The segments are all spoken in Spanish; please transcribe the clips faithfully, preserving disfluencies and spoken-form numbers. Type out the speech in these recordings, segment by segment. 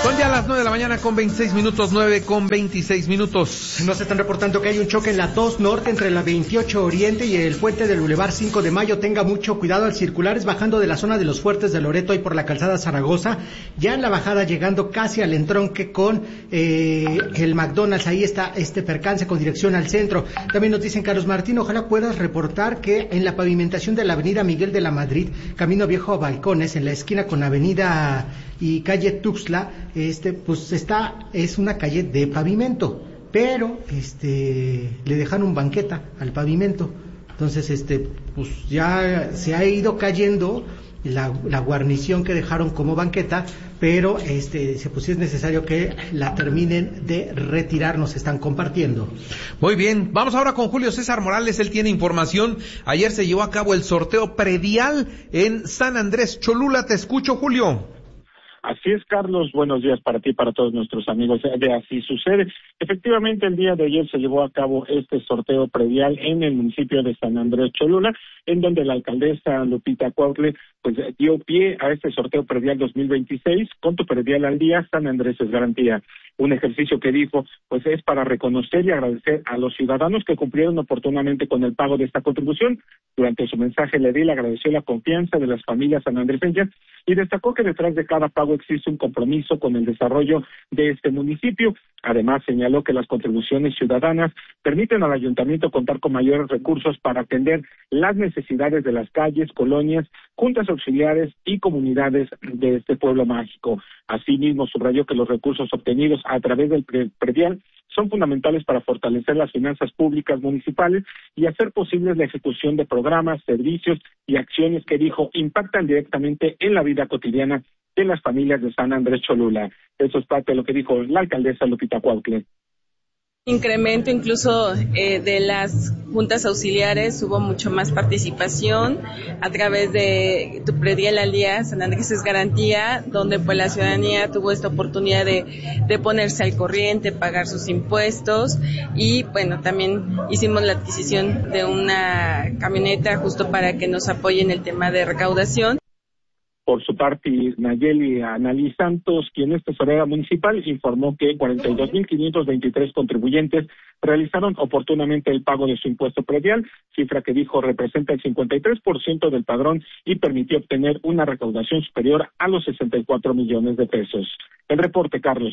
Son ya las nueve de la mañana con veintiséis minutos, nueve con veintiséis minutos. Nos están reportando que hay un choque en la dos Norte entre la veintiocho Oriente y el puente del Boulevard cinco de Mayo. Tenga mucho cuidado al circular, es bajando de la zona de los Fuertes de Loreto y por la calzada Zaragoza. Ya en la bajada llegando casi al entronque con eh, el McDonald's. Ahí está este percance con dirección al centro. También nos dicen, Carlos Martín, ojalá puedas reportar que en la pavimentación de la avenida Miguel de la Madrid, camino viejo a Balcones, en la esquina con avenida y calle Tuxtla, este, pues está, es una calle de pavimento, pero este, le dejaron banqueta al pavimento, entonces este, pues ya se ha ido cayendo la, la guarnición que dejaron como banqueta, pero este, pues sí es necesario que la terminen de retirar, nos están compartiendo. Muy bien, vamos ahora con Julio César Morales, él tiene información. Ayer se llevó a cabo el sorteo predial en San Andrés Cholula. Te escucho, Julio. Así es, Carlos, buenos días para ti y para todos nuestros amigos de Así Sucede. Efectivamente, el día de ayer se llevó a cabo este sorteo predial en el municipio de San Andrés Cholula, en donde la alcaldesa Lupita Cuautle pues dio pie a este sorteo predial dos mil veintiséis, con tu predial al día, San Andrés es garantía. Un ejercicio que dijo, pues es para reconocer y agradecer a los ciudadanos que cumplieron oportunamente con el pago de esta contribución. Durante su mensaje, le le agradeció la confianza de las familias sanandreseñas y destacó que detrás de cada pago existe un compromiso con el desarrollo de este municipio. Además, señaló que las contribuciones ciudadanas permiten al ayuntamiento contar con mayores recursos para atender las necesidades de las calles, colonias, juntas auxiliares y comunidades de este pueblo mágico. Asimismo, subrayó que los recursos obtenidos a través del predial son fundamentales para fortalecer las finanzas públicas municipales y hacer posible la ejecución de programas, servicios y acciones que, dijo, impactan directamente en la vida cotidiana de las familias de San Andrés Cholula. Eso es parte de lo que dijo la alcaldesa Lupita Cuautle. Incremento incluso eh, de las juntas auxiliares, hubo mucho más participación a través de tu predial al día, San Andrés es garantía, donde pues la ciudadanía tuvo esta oportunidad de, de ponerse al corriente, pagar sus impuestos y bueno, también hicimos la adquisición de una camioneta justo para que nos apoye en el tema de recaudación. Por su parte, Nayeli Analí Santos, quien es tesorera municipal, informó que cuarenta y dos mil quinientos veintitrés contribuyentes realizaron oportunamente el pago de su impuesto predial, cifra que dijo representa el cincuenta y tres por ciento del padrón y permitió obtener una recaudación superior a los sesenta y cuatro millones de pesos. El reporte, Carlos.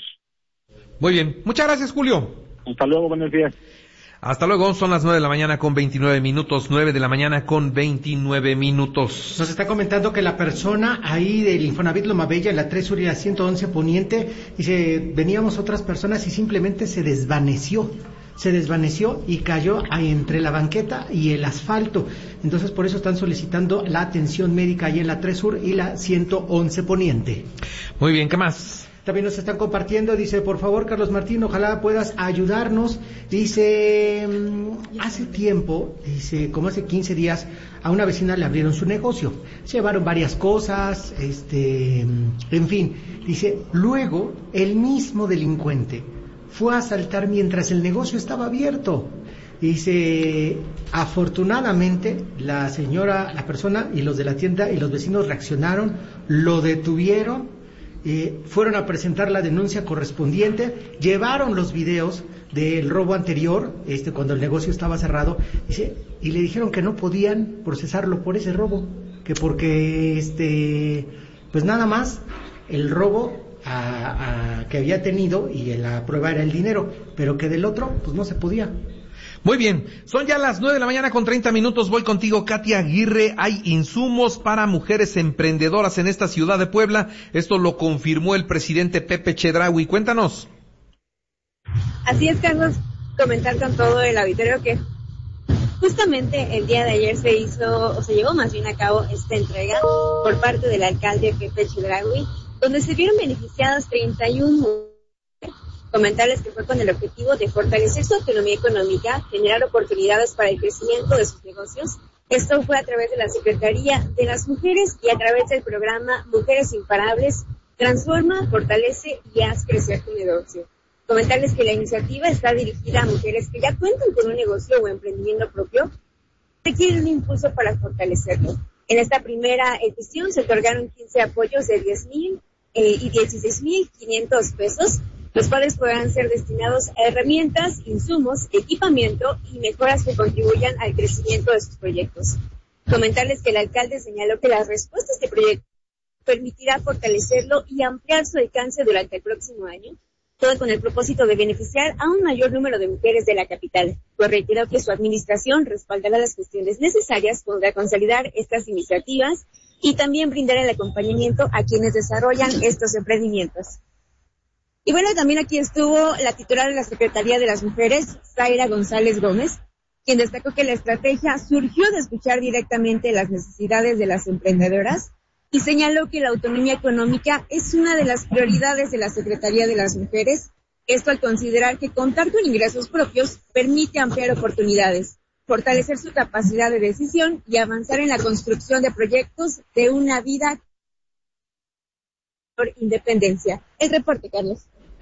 Muy bien, muchas gracias, Julio. Hasta luego, buenos días. Hasta luego, son las nueve de la mañana con veintinueve minutos, nueve de la mañana con veintinueve minutos. Nos está comentando que la persona ahí del Infonavit Loma Bella, en la tres Sur y la ciento once Poniente, dice, veníamos otras personas y simplemente se desvaneció, se desvaneció y cayó ahí entre la banqueta y el asfalto. Entonces por eso están solicitando la atención médica ahí en la tres Sur y la ciento once Poniente. Muy bien, ¿qué más? También nos están compartiendo, dice, por favor, Carlos Martín, ojalá puedas ayudarnos. Dice, hace tiempo, dice, como hace quince días, a una vecina le abrieron su negocio. Se llevaron varias cosas, este, en fin. Dice, luego, el mismo delincuente fue a asaltar mientras el negocio estaba abierto. Dice, afortunadamente, la señora, la persona y los de la tienda y los vecinos reaccionaron, lo detuvieron. Eh, fueron a presentar la denuncia correspondiente, llevaron los videos del robo anterior, este cuando el negocio estaba cerrado, dice, y le dijeron que no podían procesarlo por ese robo, que porque este pues nada más el robo a, a, que había tenido y la prueba era el dinero, pero que del otro pues no se podía. Muy bien, son ya las nueve de la mañana con treinta minutos, voy contigo, Katia Aguirre. Hay insumos para mujeres emprendedoras en esta ciudad de Puebla, esto lo confirmó el presidente Pepe Chedraui, cuéntanos. Así es, Carlos, comentar con todo el auditorio que justamente el día de ayer se hizo, o se llevó más bien a cabo esta entrega por parte del alcalde Pepe Chedraui, donde se vieron beneficiadas treinta y uno mujeres. Comentarles que fue con el objetivo de fortalecer su autonomía económica, generar oportunidades para el crecimiento de sus negocios. Esto fue a través de la Secretaría de las Mujeres y a través del programa Mujeres Imparables, transforma, fortalece y haz crecer tu negocio. Comentarles que la iniciativa está dirigida a mujeres que ya cuentan con un negocio o emprendimiento propio, requieren un impulso para fortalecerlo. En esta primera edición se otorgaron quince apoyos de diez mil eh, y dieciséis mil quinientos pesos, los cuales podrán ser destinados a herramientas, insumos, equipamiento y mejoras que contribuyan al crecimiento de sus proyectos. Comentarles que el alcalde señaló que las respuestas de proyecto permitirá fortalecerlo y ampliar su alcance durante el próximo año, todo con el propósito de beneficiar a un mayor número de mujeres de la capital. Pues reiteró que su administración respaldará las cuestiones necesarias para consolidar estas iniciativas y también brindar el acompañamiento a quienes desarrollan estos emprendimientos. Y bueno, también aquí estuvo la titular de la Secretaría de las Mujeres, Zaira González Gómez, quien destacó que la estrategia surgió de escuchar directamente las necesidades de las emprendedoras y señaló que la autonomía económica es una de las prioridades de la Secretaría de las Mujeres, esto al considerar que contar con ingresos propios permite ampliar oportunidades, fortalecer su capacidad de decisión y avanzar en la construcción de proyectos de una vida por independencia. El reporte, Carlos.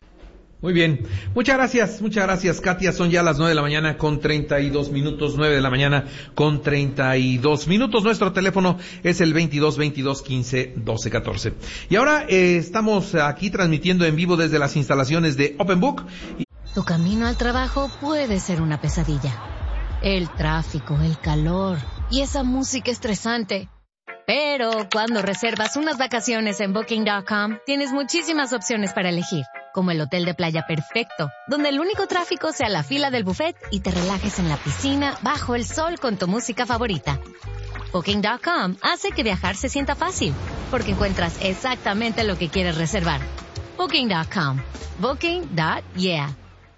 Muy bien, muchas gracias, muchas gracias, Katia. Son ya las nueve de la mañana con treinta y dos minutos, nueve de la mañana con treinta y dos minutos. Nuestro teléfono es el veintidós veintidós quince doce catorce. Y ahora eh, estamos aquí transmitiendo en vivo desde las instalaciones de Open Book. Tu camino al trabajo puede ser una pesadilla. El tráfico, el calor y esa música estresante. Pero cuando reservas unas vacaciones en Booking punto com, tienes muchísimas opciones para elegir, como el hotel de playa perfecto, donde el único tráfico sea la fila del buffet y te relajes en la piscina bajo el sol con tu música favorita. Booking punto com hace que viajar se sienta fácil, porque encuentras exactamente lo que quieres reservar. Booking punto com. Booking punto yeah.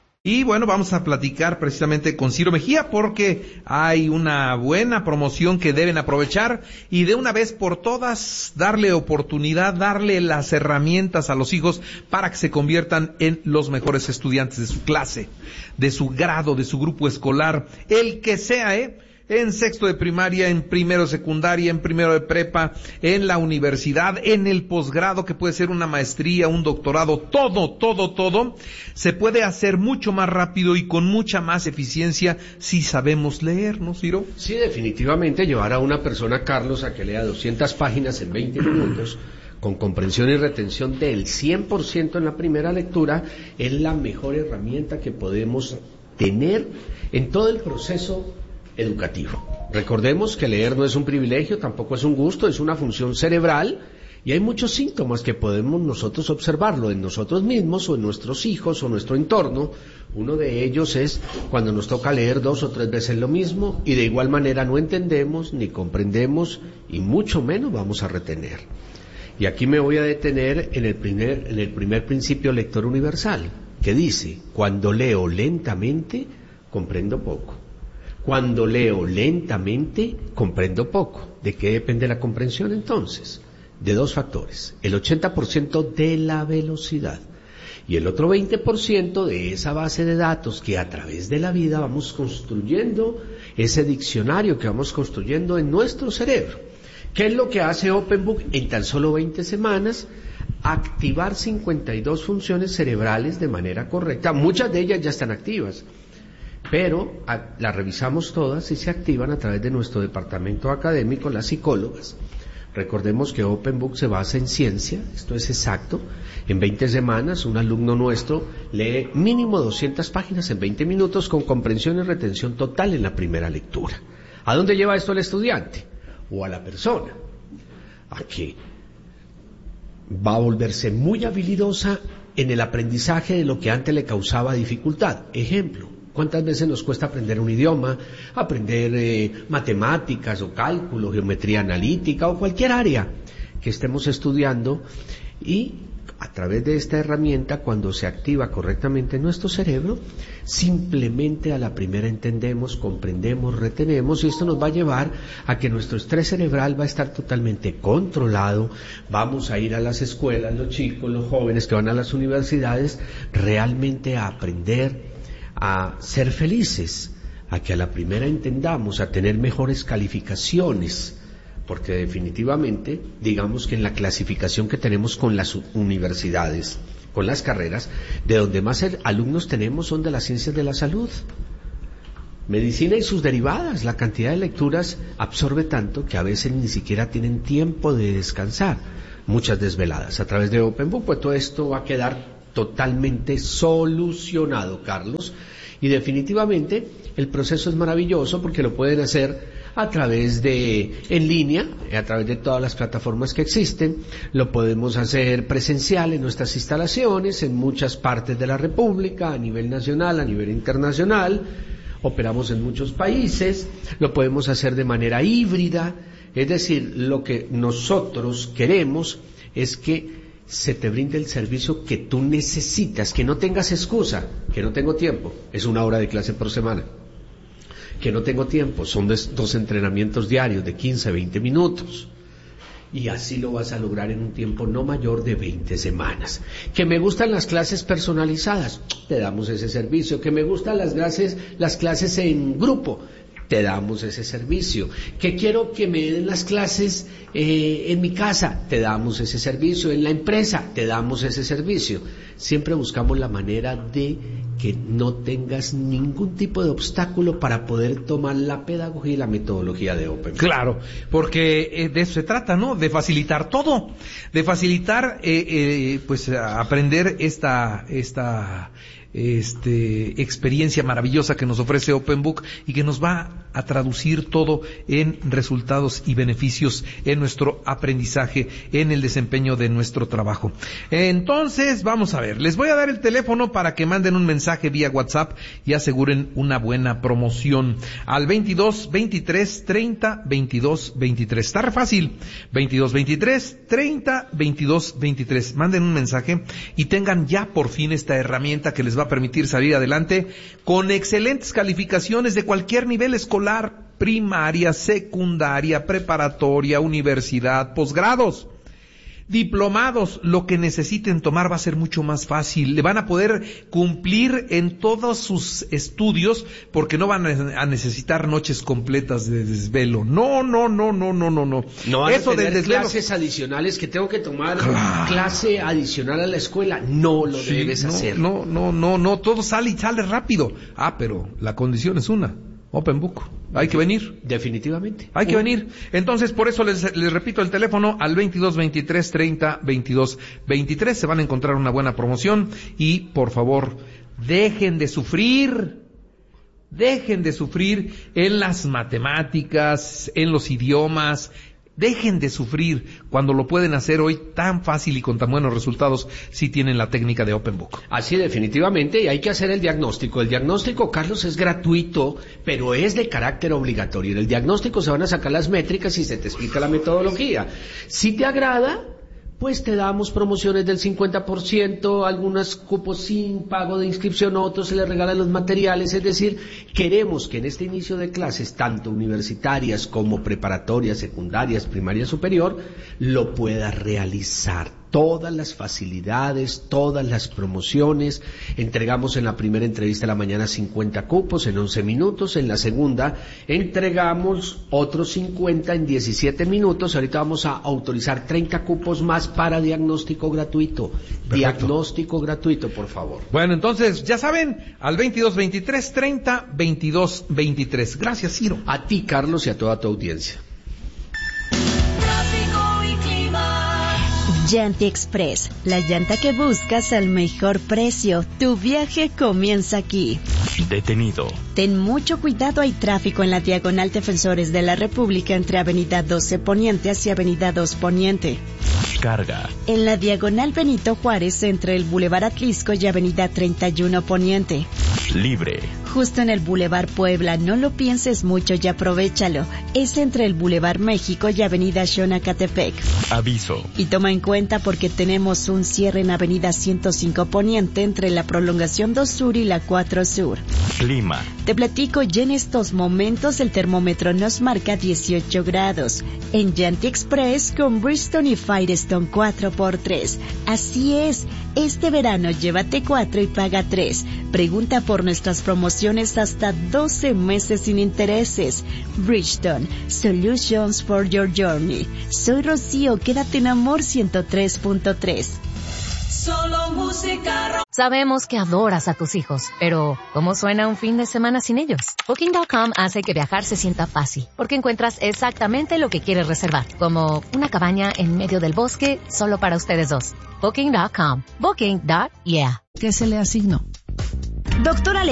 Y bueno, vamos a platicar precisamente con Ciro Mejía porque hay una buena promoción que deben aprovechar y de una vez por todas darle oportunidad, darle las herramientas a los hijos para que se conviertan en los mejores estudiantes de su clase, de su grado, de su grupo escolar, el que sea, ¿eh? En sexto de primaria, en primero de secundaria, en primero de prepa, en la universidad, en el posgrado, que puede ser una maestría, un doctorado, todo, todo, todo, se puede hacer mucho más rápido y con mucha más eficiencia si sabemos leer, ¿no, Ciro? Sí, definitivamente llevar a una persona, Carlos, a que lea doscientas páginas en veinte minutos, con comprensión y retención del cien por ciento en la primera lectura, es la mejor herramienta que podemos tener en todo el proceso educativo. Recordemos que leer no es un privilegio, tampoco es un gusto, es una función cerebral y hay muchos síntomas que podemos nosotros observarlo en nosotros mismos o en nuestros hijos o nuestro entorno. Uno de ellos es cuando nos toca leer dos o tres veces lo mismo y de igual manera no entendemos ni comprendemos y mucho menos vamos a retener. Y aquí me voy a detener en el primer, en el primer principio lector universal, que dice: cuando leo lentamente, comprendo poco. Cuando leo lentamente, comprendo poco. ¿De qué depende la comprensión entonces? De dos factores. El ochenta por ciento de la velocidad y el otro veinte por ciento de esa base de datos que a través de la vida vamos construyendo, ese diccionario que vamos construyendo en nuestro cerebro. ¿Qué es lo que hace Open Book en tan solo veinte semanas? Activar cincuenta y dos funciones cerebrales de manera correcta. Muchas de ellas ya están activas, pero a, las revisamos todas y se activan a través de nuestro departamento académico, las psicólogas. Recordemos que Open Book se basa en ciencia, esto es exacto. En veinte semanas un alumno nuestro lee mínimo doscientas páginas en veinte minutos con comprensión y retención total en la primera lectura. ¿A dónde lleva esto al estudiante o a la persona? A que va a volverse muy habilidosa en el aprendizaje de lo que antes le causaba dificultad. Ejemplo: ¿cuántas veces nos cuesta aprender un idioma, aprender eh, matemáticas o cálculo, geometría analítica o cualquier área que estemos estudiando? Y a través de esta herramienta, cuando se activa correctamente en nuestro cerebro, simplemente a la primera entendemos, comprendemos, retenemos, y esto nos va a llevar a que nuestro estrés cerebral va a estar totalmente controlado. Vamos a ir a las escuelas, los chicos, los jóvenes que van a las universidades, realmente a aprender a ser felices, a que a la primera entendamos, a tener mejores calificaciones, porque definitivamente, digamos que en la clasificación que tenemos con las universidades, con las carreras, de donde más alumnos tenemos son de las ciencias de la salud, medicina y sus derivadas. La cantidad de lecturas absorbe tanto que a veces ni siquiera tienen tiempo de descansar. muchas desveladas. A través de OpenBook, pues todo esto va a quedar totalmente solucionado, Carlos, y definitivamente el proceso es maravilloso porque lo pueden hacer a través de, en línea, a través de todas las plataformas que existen. Lo podemos hacer presencial en nuestras instalaciones, en muchas partes de la República, a nivel nacional, a nivel internacional. Operamos en muchos países. Lo podemos hacer de manera híbrida. Es decir, lo que nosotros queremos es que se te brinde el servicio que tú necesitas, que no tengas excusa, que no tengo tiempo, es una hora de clase por semana. Que no tengo tiempo, son dos entrenamientos diarios de quince a veinte minutos. Y así lo vas a lograr en un tiempo no mayor de veinte semanas. Que me gustan las clases personalizadas, te damos ese servicio. Que me gustan las clases, las clases en grupo, te damos ese servicio. Que quiero que me den las clases eh, en mi casa, te damos ese servicio. En la empresa, te damos ese servicio. Siempre buscamos la manera de que no tengas ningún tipo de obstáculo para poder tomar la pedagogía y la metodología de Open. Claro, porque eh, de eso se trata, ¿no? De facilitar todo, de facilitar, eh, eh, pues, aprender esta, esta, este, experiencia maravillosa que nos ofrece OpenBook y que nos va a traducir todo en resultados y beneficios en nuestro aprendizaje, en el desempeño de nuestro trabajo. Entonces, vamos a ver, les voy a dar el teléfono para que manden un mensaje vía WhatsApp y aseguren una buena promoción al veintidós veintitrés treinta veintidós veintitrés. Está re fácil, veintidós veintitrés treinta veintidós veintitrés. Manden un mensaje y tengan ya por fin esta herramienta que les va a permitir salir adelante con excelentes calificaciones de cualquier nivel escolar, primaria, secundaria, preparatoria, universidad, posgrados, diplomados. Lo que necesiten tomar va a ser mucho más fácil. Le van a poder cumplir en todos sus estudios porque no van a necesitar noches completas de desvelo. No, no, no, no, no, no, no. No van Eso a tener del desvelo. Clases adicionales que tengo que tomar, claro. Clase adicional a la escuela. No lo sí, debes no, hacer. No, no, no, no. Todo sale y sale rápido. Ah, pero la condición es una. OpenBook. Hay que venir. Definitivamente. Hay que venir. Entonces, por eso les, les repito el teléfono al veintidós veintitrés treinta veintidós veintitrés. Se van a encontrar una buena promoción y, por favor, dejen de sufrir. Dejen de sufrir en las matemáticas, en los idiomas. Dejen de sufrir cuando lo pueden hacer hoy tan fácil y con tan buenos resultados si tienen la técnica de OpenBook. Así definitivamente, y hay que hacer el diagnóstico. El diagnóstico, Carlos, es gratuito, pero es de carácter obligatorio. En el diagnóstico se van a sacar las métricas y se te explica la metodología. Si te agrada, pues te damos promociones del cincuenta por ciento, algunos cupos sin pago de inscripción, otros se les regalan los materiales. Es decir, queremos que en este inicio de clases, tanto universitarias como preparatorias, secundarias, primaria superior, lo puedas realizar. Todas las facilidades, todas las promociones. Entregamos en la primera entrevista de la mañana cincuenta cupos en once minutos. En la segunda entregamos otros cincuenta en diecisiete minutos. Ahorita vamos a autorizar treinta cupos más para diagnóstico gratuito. Perfecto. Diagnóstico gratuito, por favor. Bueno, entonces, ya saben, al veintidós veintitrés treinta veintidós veintitrés. Gracias, Ciro. A ti, Carlos, y a toda tu audiencia. Llanti Express, la llanta que buscas al mejor precio. Tu viaje comienza aquí. Detenido. Ten mucho cuidado, hay tráfico en la diagonal Defensores de la República entre Avenida doce Poniente hacia Avenida dos Poniente. Carga. En la diagonal Benito Juárez entre el Boulevard Atlisco y Avenida treinta y uno Poniente. Libre. Justo en el Boulevard Puebla, no lo pienses mucho y aprovéchalo. Es entre el Boulevard México y Avenida Xonacatepec. Aviso. Y toma en cuenta porque tenemos un cierre en Avenida ciento cinco Poniente entre la prolongación dos Sur y la cuatro Sur. Clima. Te platico, y en estos momentos el termómetro nos marca dieciocho grados. En Llanti Express con Bridgestone y Firestone cuatro por tres. Así es, este verano llévate cuatro y paga tres. Pregunta por nuestras promociones hasta doce meses sin intereses. Bridgestone, Solutions for Your Journey. Soy Rocío, quédate en Amor ciento tres punto tres. Solo música. Sabemos que adoras a tus hijos, pero ¿cómo suena un fin de semana sin ellos? Booking punto com hace que viajar se sienta fácil, porque encuentras exactamente lo que quieres reservar, como una cabaña en medio del bosque solo para ustedes dos. Booking punto com. Booking. Yeah. ¿Qué se le asignó? Doctora